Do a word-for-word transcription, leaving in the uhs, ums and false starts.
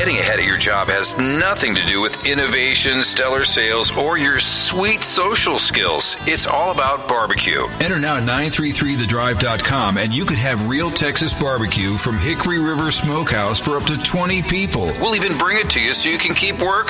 Getting ahead at your job has nothing to do with innovation, stellar sales, or your sweet social skills. It's all about barbecue. Enter now at nine three three the drive dot com and you could have real Texas barbecue from Hickory River Smokehouse for up to twenty people. We'll even bring it to you so you can keep working.